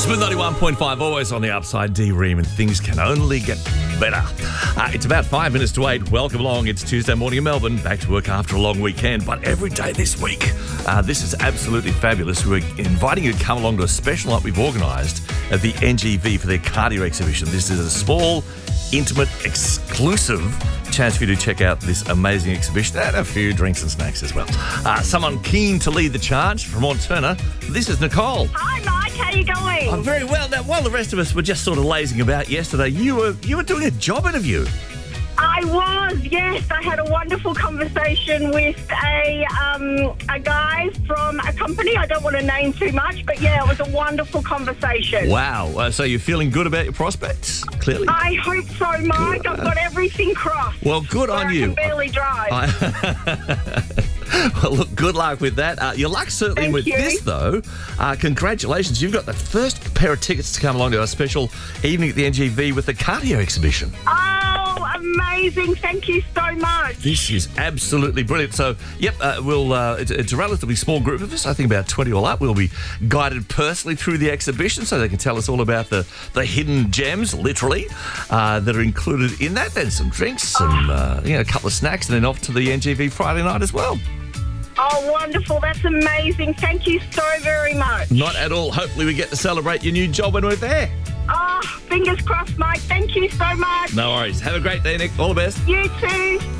Smooth 91.5, always on the upside, D-Ream, and things can only get better. It's about 5 minutes to 8. Welcome along. It's Tuesday morning in Melbourne. Back to work after a long weekend, but every day this week. This is absolutely fabulous. We're inviting you to come along to a special night we've organised at the NGV for their cardio exhibition. This is a small, intimate, exclusive chance for you to check out this amazing exhibition and a few drinks and snacks as well. Someone keen to lead the charge from Mont Turner. This is Nicole. Hi, Mike. How you going? I'm very well. Now, while the rest of us were just sort of lazing about yesterday, you were doing a job interview. I was, yes. I had a wonderful conversation with a guy from a company. I don't want to name too much, but yeah, it was a wonderful conversation. Wow. So you're feeling good about your prospects, clearly? I hope so, Mike. Good. I've got everything crossed. Well, good on you. I can barely drive. Well, look, good luck with that. Your luck certainly Thank with you. this, though. Congratulations. You've got the first pair of tickets to come along to our special evening at the NGV with the cardio exhibition. Oh, amazing. Thank you so much. This is absolutely brilliant. So, yep, it's a relatively small group of us. I think about 20 all up. We'll be guided personally through the exhibition so they can tell us all about the hidden gems, literally, that are included in that. Then some drinks, some a couple of snacks, and then off to the NGV Friday night as well. Oh, wonderful. That's amazing. Thank you so very much. Not at all. Hopefully we get to celebrate your new job when we're there. Oh, fingers crossed, Mike. Thank you so much. No worries. Have a great day, Nick. All the best. You too.